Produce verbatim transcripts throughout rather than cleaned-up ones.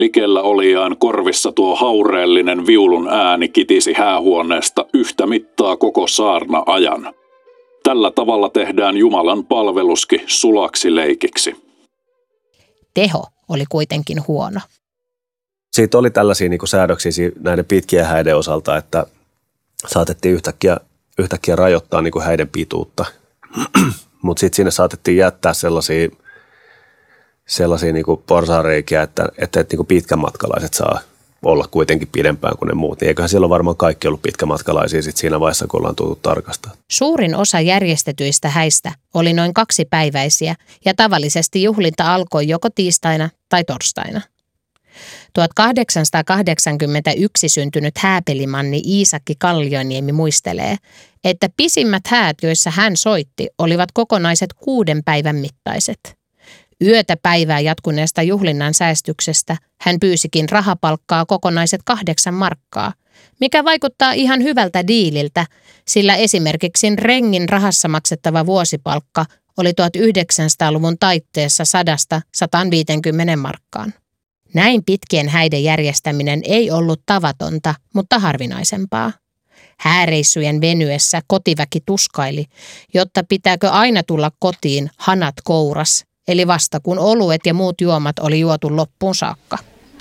Likellä oliaan korvissa tuo haureellinen viulun ääni kitisi häähuoneesta yhtä mittaa koko saarna ajan. Tällä tavalla tehdään Jumalan palveluskin sulaksi leikiksi. Teho oli kuitenkin huono. Siitä oli tällaisia niin kuin säädöksiä näiden pitkien häiden osalta, että saatettiin yhtäkkiä, yhtäkkiä rajoittaa niin kuin häiden pituutta. Mutta sitten sinne saatettiin jättää sellaisia, sellaisia niin kuin porsaanreikiä, että, että, että niin kuin pitkämatkalaiset saa olla kuitenkin pidempään kuin ne muut. Niin eiköhän silloin varmaan kaikki ollut pitkämatkalaisia sit siinä vaiheessa, kun ollaan tultu tarkastaa. Suurin osa järjestetyistä häistä oli noin kaksipäiväisiä ja tavallisesti juhlinta alkoi joko tiistaina tai torstaina. tuhatkahdeksansataakahdeksankymmentäyksi syntynyt hääpelimanni Iisakki Kallioniemi muistelee, että pisimmät häät, joissa hän soitti, olivat kokonaiset kuuden päivän mittaiset. Yötä päivää jatkuneesta juhlinnan säästyksestä hän pyysikin rahapalkkaa kokonaiset kahdeksan markkaa, mikä vaikuttaa ihan hyvältä diililtä, sillä esimerkiksi rengin rahassa maksettava vuosipalkka oli tuhatyhdeksänsataaluvun taitteessa sadasta sataanviiteenkymmeneen markkaan. Näin pitkien häiden järjestäminen ei ollut tavatonta, mutta harvinaisempaa. Hääreissujen venyessä kotiväki tuskaili, jotta pitääkö aina tulla kotiin hanat kouras, eli vasta kun oluet ja muut juomat oli juotu loppuun saakka.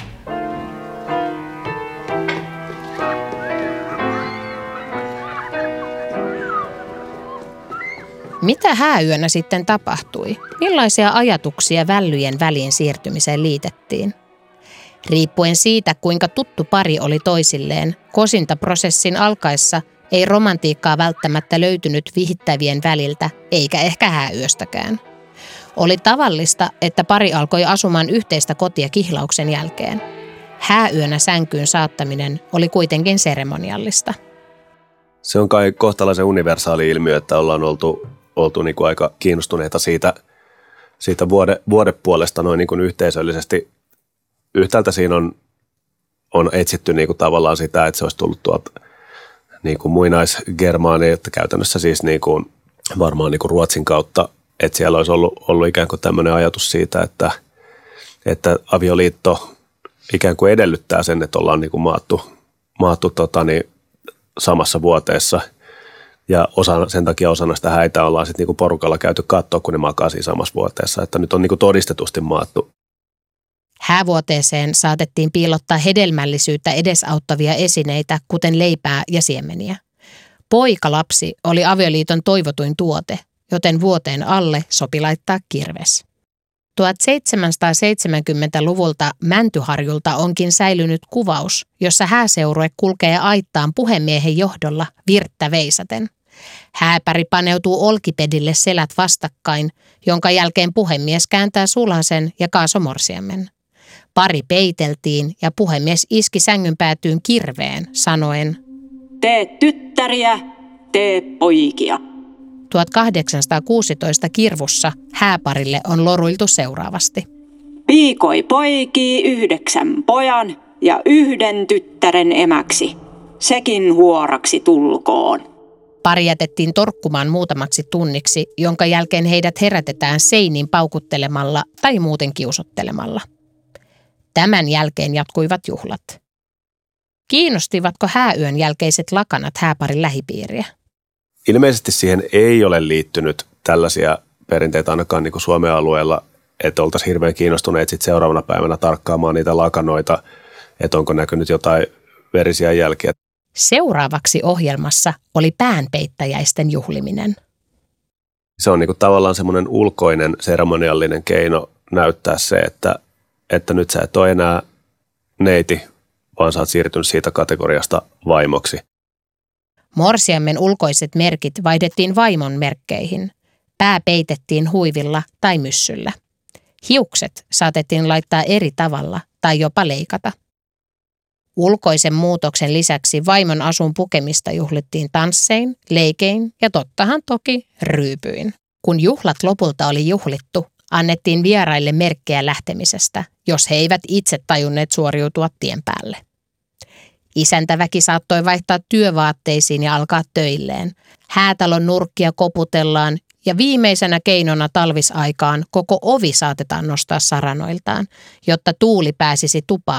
Mitä hääyönä sitten tapahtui? Millaisia ajatuksia vällyjen väliin siirtymiseen liitettiin? Riippuen siitä, kuinka tuttu pari oli toisilleen, kosintaprosessin alkaessa ei romantiikkaa välttämättä löytynyt vihittävien väliltä, eikä ehkä hääyöstäkään. Oli tavallista, että pari alkoi asumaan yhteistä kotia kihlauksen jälkeen. Hääyönä sänkyyn saattaminen oli kuitenkin seremoniallista. Se on kai kohtalaisen universaali ilmiö, että ollaan oltu, oltu niin kuin aika kiinnostuneita siitä, siitä vuode, vuodepuolesta noin niin kuin yhteisöllisesti. Yhtäältä siinä on, on etsitty niin kuin tavallaan sitä, että se olisi tullut tuolta niin kuin muinaisgermaania, että käytännössä siis niin kuin varmaan niin kuin Ruotsin kautta, että siellä olisi ollut, ollut ikään kuin tämmöinen ajatus siitä, että, että avioliitto ikään kuin edellyttää sen, että ollaan niin kuin maattu, maattu tota niin, samassa vuoteessa. Ja osa, sen takia osana sitä häitä ollaan sitten niin kuin porukalla käyty katsoa, kun ne makaa siinä samassa vuoteessa. Että nyt on niin kuin todistetusti maattu. Häävuoteeseen saatettiin piilottaa hedelmällisyyttä edesauttavia esineitä, kuten leipää ja siemeniä. Poikalapsi oli avioliiton toivotuin tuote, joten vuoteen alle sopi laittaa kirves. tuhatseitsemänsataaseitsemänkymmentäluvulta Mäntyharjulta onkin säilynyt kuvaus, jossa hääseurue kulkee aittaan puhemiehen johdolla virttä veisaten. Hääpäri paneutuu olkipedille selät vastakkain, jonka jälkeen puhemies kääntää sulhasen ja kaasomorsiamen. Pari peiteltiin ja puhemies iski sängyn päätyyn kirveen, sanoen: "Tee tyttäriä, tee poikia." tuhatkahdeksansataakuusitoista kirvussa hääparille on loruiltu seuraavasti. "Piikoi poikii yhdeksän pojan ja yhden tyttären emäksi. Sekin huoraksi tulkoon." Pari jätettiin torkkumaan muutamaksi tunniksi, jonka jälkeen heidät herätetään seiniin paukuttelemalla tai muuten kiusottelemalla. Tämän jälkeen jatkuivat juhlat. Kiinnostivatko hääyön jälkeiset lakanat hääparin lähipiiriä? Ilmeisesti siihen ei ole liittynyt tällaisia perinteitä ainakaan niin kuin Suomen alueella, että oltaisiin hirveän kiinnostuneet sit seuraavana päivänä tarkkaamaan niitä lakanoita, että onko näkynyt jotain verisiä jälkiä. Seuraavaksi ohjelmassa oli päänpeittäjäisten juhliminen. Se on niin kuin tavallaan semmoinen ulkoinen seremoniallinen keino näyttää se, että, että nyt sä et ole enää neiti, vaan sä oot siirtynyt siitä kategoriasta vaimoksi. Morsiammen ulkoiset merkit vaihdettiin vaimon merkkeihin. Pää peitettiin huivilla tai myssyllä. Hiukset saatettiin laittaa eri tavalla tai jopa leikata. Ulkoisen muutoksen lisäksi vaimon asun pukemista juhlittiin tanssein, leikein ja tottahan toki ryypyin. Kun juhlat lopulta oli juhlittu, annettiin vieraille merkkejä lähtemisestä, jos he eivät itse tajunneet suoriutua tien päälle. Isäntäväki saattoi vaihtaa työvaatteisiin ja alkaa töilleen. Häätalon nurkkia koputellaan Ja viimeisenä keinona talvisaikaan koko ovi saatetaan nostaa saranoiltaan, jotta tuuli pääsisi tupaan